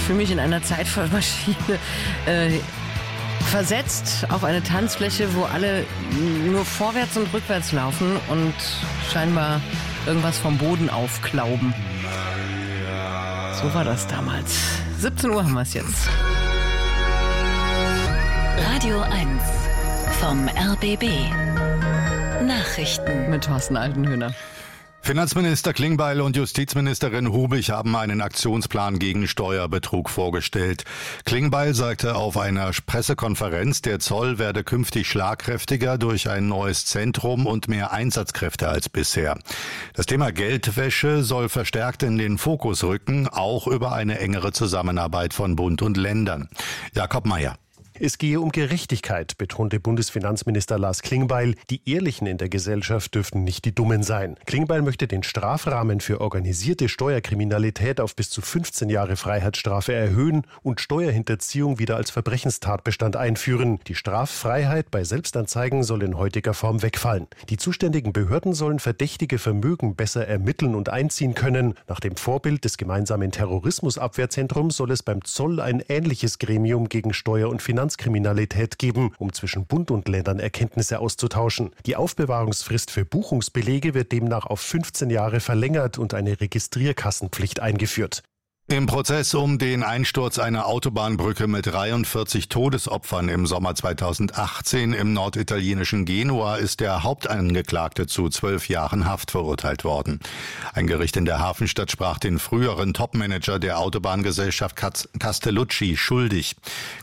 fühle mich in einer Zeitmaschine versetzt auf eine Tanzfläche, wo alle nur vorwärts und rückwärts laufen und scheinbar irgendwas vom Boden aufklauben. So war das damals. 17 Uhr haben wir es jetzt. Radio 1 vom RBB. Nachrichten Mit Thorsten Altenhöhner. Finanzminister Klingbeil und Justizministerin Hubig haben einen Aktionsplan gegen Steuerbetrug vorgestellt. Klingbeil sagte auf einer Pressekonferenz, der Zoll werde künftig schlagkräftiger durch ein neues Zentrum und mehr Einsatzkräfte als bisher. Das Thema Geldwäsche soll verstärkt in den Fokus rücken, auch über eine engere Zusammenarbeit von Bund und Ländern. Jakob Mayer. Es gehe um Gerechtigkeit, betonte Bundesfinanzminister Lars Klingbeil. Die Ehrlichen in der Gesellschaft dürften nicht die Dummen sein. Klingbeil möchte den Strafrahmen für organisierte Steuerkriminalität auf bis zu 15 Jahre Freiheitsstrafe erhöhen und Steuerhinterziehung wieder als Verbrechenstatbestand einführen. Die Straffreiheit bei Selbstanzeigen soll in heutiger Form wegfallen. Die zuständigen Behörden sollen verdächtige Vermögen besser ermitteln und einziehen können. Nach dem Vorbild des gemeinsamen Terrorismusabwehrzentrums soll es beim Zoll ein ähnliches Gremium gegen Steuer- und Finanzkriminalität geben, um zwischen Bund und Ländern Erkenntnisse auszutauschen. Die Aufbewahrungsfrist für Buchungsbelege wird demnach auf 15 Jahre verlängert und eine Registrierkassenpflicht eingeführt. Im Prozess um den Einsturz einer Autobahnbrücke mit 43 Todesopfern im Sommer 2018 im norditalienischen Genua ist der Hauptangeklagte zu 12 Jahren Haft verurteilt worden. Ein Gericht in der Hafenstadt sprach den früheren Topmanager der Autobahngesellschaft Castellucci schuldig.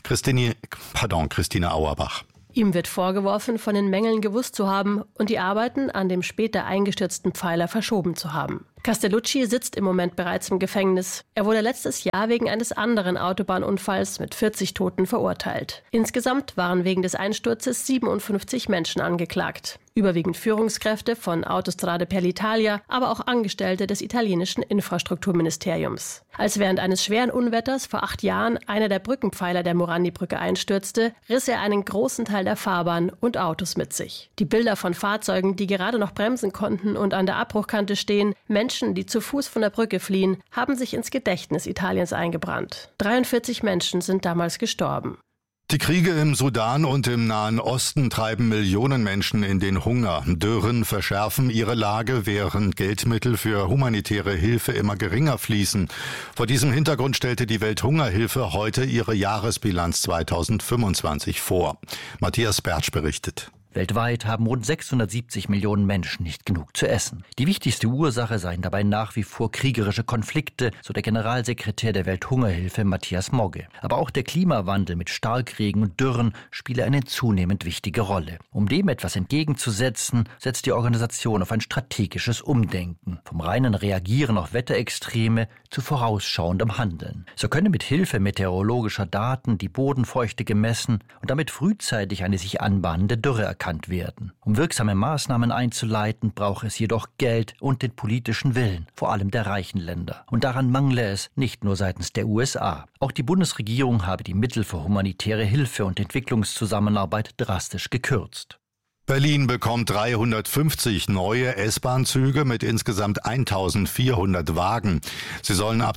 Christine Auerbach. Ihm wird vorgeworfen, von den Mängeln gewusst zu haben und die Arbeiten an dem später eingestürzten Pfeiler verschoben zu haben. Castellucci sitzt im Moment bereits im Gefängnis. Er wurde letztes Jahr wegen eines anderen Autobahnunfalls mit 40 Toten verurteilt. Insgesamt waren wegen des Einsturzes 57 Menschen angeklagt. Überwiegend Führungskräfte von Autostrade per l'Italia, aber auch Angestellte des italienischen Infrastrukturministeriums. Als während eines schweren Unwetters vor 8 Jahren einer der Brückenpfeiler der Morandi-Brücke einstürzte, riss er einen großen Teil der Fahrbahn und Autos mit sich. Die Bilder von Fahrzeugen, die gerade noch bremsen konnten und an der Abbruchkante stehen, Menschen, die zu Fuß von der Brücke fliehen, haben sich ins Gedächtnis Italiens eingebrannt. 43 Menschen sind damals gestorben. Die Kriege im Sudan und im Nahen Osten treiben Millionen Menschen in den Hunger. Dürren verschärfen ihre Lage, während Geldmittel für humanitäre Hilfe immer geringer fließen. Vor diesem Hintergrund stellte die Welthungerhilfe heute ihre Jahresbilanz 2025 vor. Matthias Bertsch berichtet. Weltweit haben rund 670 Millionen Menschen nicht genug zu essen. Die wichtigste Ursache seien dabei nach wie vor kriegerische Konflikte, so der Generalsekretär der Welthungerhilfe Matthias Mogge. Aber auch der Klimawandel mit Starkregen und Dürren spiele eine zunehmend wichtige Rolle. Um dem etwas entgegenzusetzen, setzt die Organisation auf ein strategisches Umdenken. Vom reinen Reagieren auf Wetterextreme zu vorausschauendem Handeln. So könne mit Hilfe meteorologischer Daten die Bodenfeuchte gemessen und damit frühzeitig eine sich anbahnende Dürre erkannt werden. Um wirksame Maßnahmen einzuleiten, braucht es jedoch Geld und den politischen Willen, vor allem der reichen Länder. Und daran mangle es nicht nur seitens der USA. Auch die Bundesregierung habe die Mittel für humanitäre Hilfe und Entwicklungszusammenarbeit drastisch gekürzt. Berlin bekommt 350 neue S-Bahn-Züge mit insgesamt 1400 Wagen. Sie sollen ab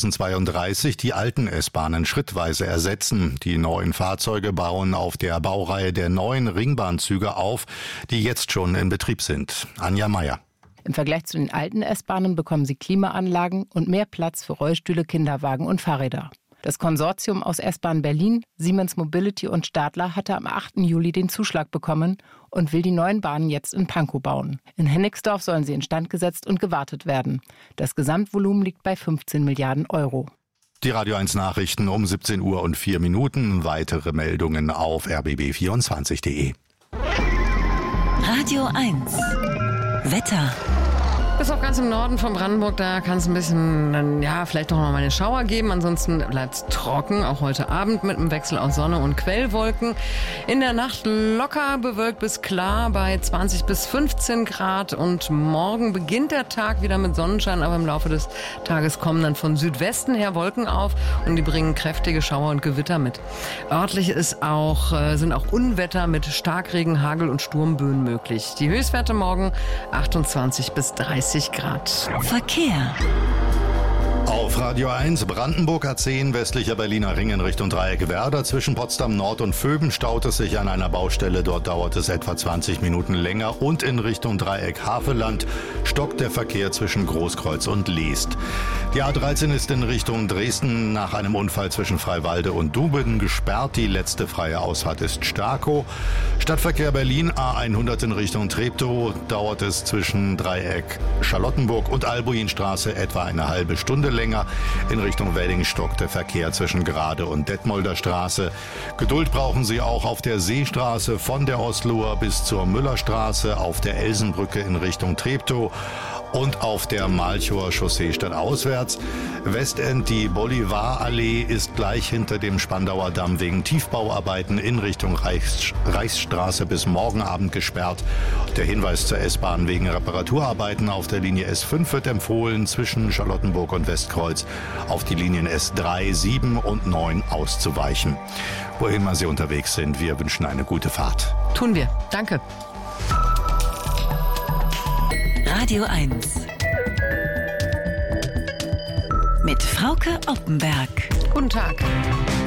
2032 die alten S-Bahnen schrittweise ersetzen. Die neuen Fahrzeuge bauen auf der Baureihe der neuen Ringbahnzüge auf, die jetzt schon in Betrieb sind. Anja Meier. Im Vergleich zu den alten S-Bahnen bekommen sie Klimaanlagen und mehr Platz für Rollstühle, Kinderwagen und Fahrräder. Das Konsortium aus S-Bahn Berlin, Siemens Mobility und Stadler hatte am 8. Juli den Zuschlag bekommen und will die neuen Bahnen jetzt in Pankow bauen. In Hennigsdorf sollen sie instand gesetzt und gewartet werden. Das Gesamtvolumen liegt bei 15 Milliarden Euro. Die Radio 1 Nachrichten um 17 Uhr und 4 Minuten. Weitere Meldungen auf rbb24.de. Radio 1 Wetter. Bis auf ganz im Norden von Brandenburg, da kann es ein bisschen, vielleicht doch noch mal eine Schauer geben. Ansonsten bleibt es trocken, auch heute Abend mit einem Wechsel aus Sonne und Quellwolken. In der Nacht locker bewölkt bis klar bei 20 bis 15 Grad. Und morgen beginnt der Tag wieder mit Sonnenschein, aber im Laufe des Tages kommen dann von Südwesten her Wolken auf und die bringen kräftige Schauer und Gewitter mit. Örtlich sind auch Unwetter mit Starkregen, Hagel und Sturmböen möglich. Die Höchstwerte morgen 28 bis 30 Grad. Verkehr. Auf Radio 1 Brandenburg A10 westlicher Berliner Ring in Richtung Dreieck Werder. Zwischen Potsdam Nord und Vöben staut es sich an einer Baustelle. Dort dauert es etwa 20 Minuten länger. Und in Richtung Dreieck Havelland stockt der Verkehr zwischen Großkreuz und Leest. Die A13 ist in Richtung Dresden nach einem Unfall zwischen Freiwalde und Dubben gesperrt. Die letzte freie Ausfahrt ist Starkow. Stadtverkehr Berlin A100 in Richtung Treptow dauert es zwischen Dreieck Charlottenburg und Albuinstraße etwa eine halbe Stunde länger. In Richtung Wedding stockt der Verkehr zwischen Grade und Detmolder Straße. Geduld brauchen Sie auch auf der Seestraße von der Osloer bis zur Müllerstraße, auf der Elsenbrücke in Richtung Treptow und auf der Malchower Chaussee stadtauswärts. Westend die Bolivarallee ist gleich hinter dem Spandauer Damm wegen Tiefbauarbeiten in Richtung Reichsstraße bis morgen Abend gesperrt. Der Hinweis zur S-Bahn wegen Reparaturarbeiten auf der Linie S5 wird empfohlen, zwischen Charlottenburg und Westkreuz auf die Linien S3, 7 und 9 auszuweichen. Wohin immer Sie unterwegs sind, wir wünschen eine gute Fahrt. Tun wir. Danke. Radio 1 mit Frauke Oppenberg. Guten Tag.